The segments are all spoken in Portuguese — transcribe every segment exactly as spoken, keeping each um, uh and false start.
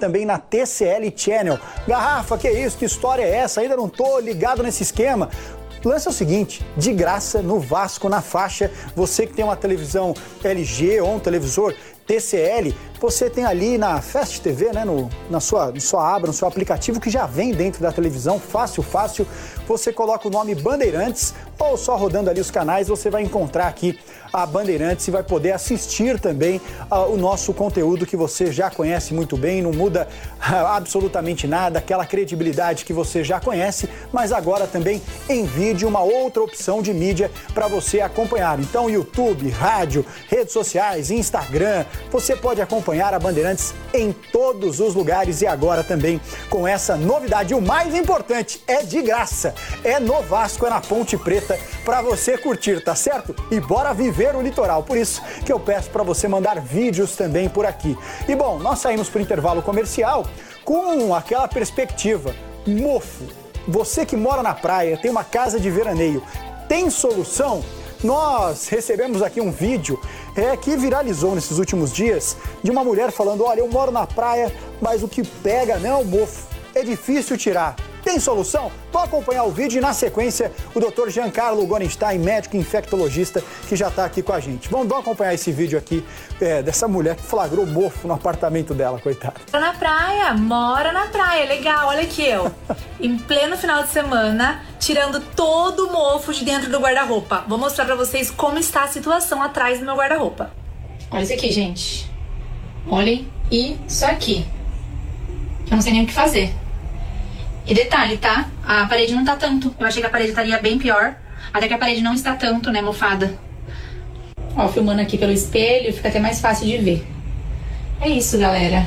também na T C L Channel. Garrafa, que isso? Que história é essa? Ainda não tô ligado nesse esquema. O lance é o seguinte, de graça no Vasco, na faixa, você que tem uma televisão L G ou um televisor T C L, você tem ali na Fast T V, né, no, na sua, na sua aba, no seu aplicativo que já vem dentro da televisão, fácil, fácil, você coloca o nome Bandeirantes ou só rodando ali os canais, você vai encontrar aqui a Bandeirantes e vai poder assistir também uh, o nosso conteúdo que você já conhece muito bem, não muda uh, absolutamente nada, aquela credibilidade que você já conhece, mas agora também em vídeo, uma outra opção de mídia para você acompanhar. Então, YouTube, rádio, redes sociais, Instagram, você pode acompanhar a Bandeirantes em todos os lugares e agora também com essa novidade. O mais importante, é de graça, é no Vasco, é na Ponte Preta para você curtir, tá certo? E bora viver o litoral, por isso que eu peço para você mandar vídeos também por aqui. E bom, nós saímos para o intervalo comercial com aquela perspectiva, mofo, você que mora na praia, tem uma casa de veraneio, tem solução? Nós recebemos aqui um vídeo é, que viralizou nesses últimos dias de uma mulher falando, olha, eu moro na praia, mas o que pega não é o mofo, é difícil tirar. Tem solução? Vou acompanhar o vídeo e, na sequência, o doutor Giancarlo Gorenstein, médico infectologista, que já está aqui com a gente. Vamos, vamos acompanhar esse vídeo aqui é, dessa mulher que flagrou mofo no apartamento dela, coitada. Mora na praia, mora na praia, legal, olha aqui eu, em pleno final de semana, tirando todo o mofo de dentro do guarda-roupa. Vou mostrar pra vocês como está a situação atrás do meu guarda-roupa. Olha isso aqui, gente. Olhem isso aqui. Eu não sei nem o que fazer. E detalhe, tá? A parede não tá tanto. Eu achei que a parede estaria bem pior. Até que a parede não está tanto, né, mofada. Ó, filmando aqui pelo espelho, fica até mais fácil de ver. É isso, galera.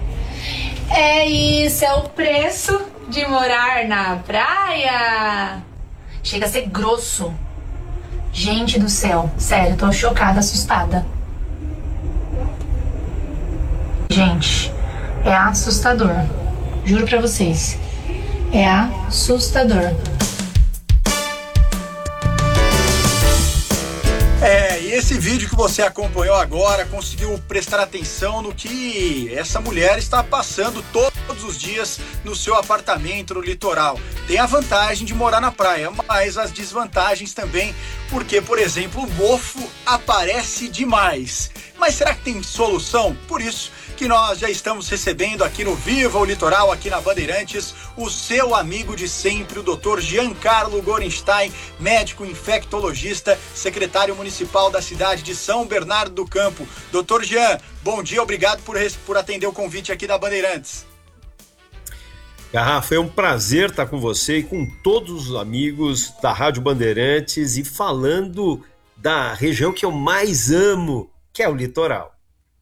É isso, é o preço de morar na praia. Chega a ser grosso. Gente do céu, sério, tô chocada, assustada. Gente, é assustador. Juro pra vocês. É assustador. É, e esse vídeo que você acompanhou agora conseguiu prestar atenção no que essa mulher está passando todos os dias no seu apartamento no litoral. Tem a vantagem de morar na praia, mas as desvantagens também, porque, por exemplo, o mofo aparece demais. Mas será que tem solução? Por isso que nós já estamos recebendo aqui no Viva o Litoral, aqui na Bandeirantes, o seu amigo de sempre, o doutor Giancarlo Gorenstein, médico infectologista, secretário municipal da cidade de São Bernardo do Campo. doutor Jean, bom dia, obrigado por, por atender o convite aqui da Bandeirantes. Garrafa, é um prazer estar com você e com todos os amigos da Rádio Bandeirantes e falando da região que eu mais amo, que é o litoral.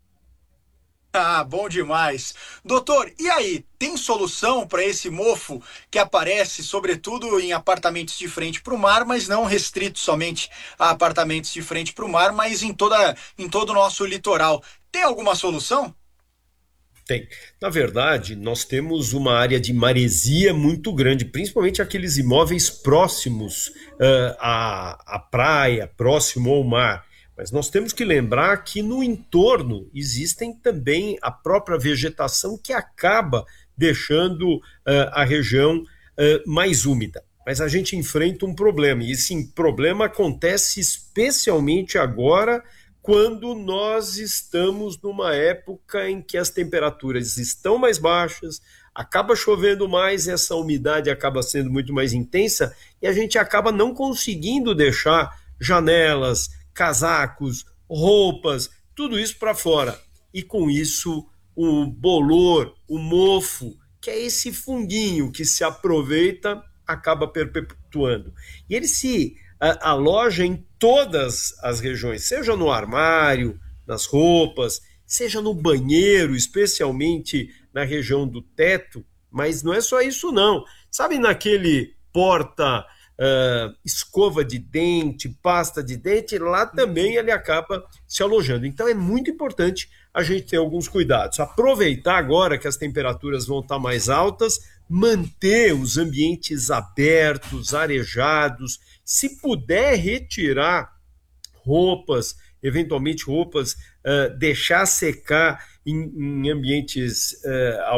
Ah, bom demais. Doutor, e aí, tem solução para esse mofo que aparece, sobretudo em apartamentos de frente para o mar, mas não restrito somente a apartamentos de frente para o mar, mas em, toda, em todo o nosso litoral? Tem alguma solução? Tem. Na verdade, nós temos uma área de maresia muito grande, principalmente aqueles imóveis próximos uh, à, à praia, próximo ao mar. Mas nós temos que lembrar que no entorno existem também a própria vegetação que acaba deixando uh, a região uh, mais úmida. Mas a gente enfrenta um problema, e esse problema acontece especialmente agora, quando nós estamos numa época em que as temperaturas estão mais baixas, acaba chovendo mais, essa umidade acaba sendo muito mais intensa, e a gente acaba não conseguindo deixar janelas, casacos, roupas, tudo isso para fora. E com isso, o bolor, o mofo, que é esse funguinho que se aproveita, acaba perpetuando. E ele se a, aloja em todas as regiões, seja no armário, nas roupas, seja no banheiro, especialmente na região do teto, mas não é só isso não. Sabe naquele porta... Uh, escova de dente, pasta de dente, lá também ele acaba se alojando. Então é muito importante a gente ter alguns cuidados. Aproveitar agora que as temperaturas vão estar mais altas, manter os ambientes abertos, arejados, se puder retirar roupas, eventualmente roupas, uh, deixar secar em, em ambientes uh,